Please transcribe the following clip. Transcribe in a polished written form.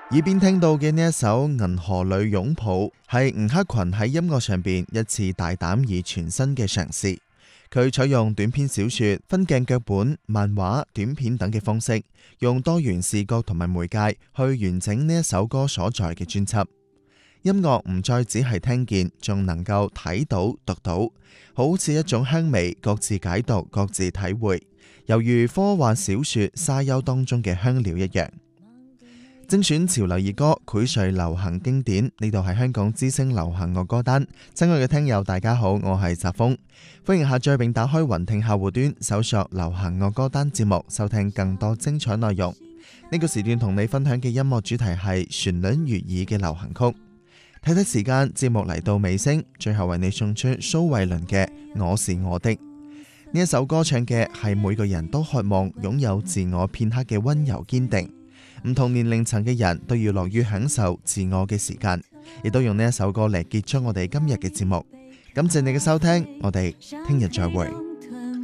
耳邊聽到嘅呢一首《銀河裏擁抱》，係吳克群喺音樂上邊一次大膽而全新嘅嘗試。佢採用短篇小說、分鏡腳本、漫畫、短片等嘅方式，用多元視覺同埋媒介去完整呢一首歌所在嘅專輯。音樂唔再只係聽見，仲能夠睇到、讀到，好似一種香味，各自解讀、各自體會，猶如科幻小說沙丘當中嘅香料一樣。精選潮流熱歌，薈萃流行經典，呢度係香港之聲流行樂歌單。親愛嘅聽友大家好，我係澤峰，歡迎下載並打開雲聽客戶端，搜索流行樂歌單節目，收聽更多精彩內容。呢個時段同你分享嘅音樂主題係旋律悅耳嘅流行曲。睇睇時間，節目嚟到尾聲，最後為你送出蘇慧倫嘅《我是我的》。呢一首歌唱嘅係每個人都渴望擁有自我片刻嘅溫柔堅定。唔同年齡層嘅人都要樂於享受自我嘅時間，亦都用呢一首歌嚟結束我哋今日嘅節目。感謝你嘅收聽，我哋聽日再會。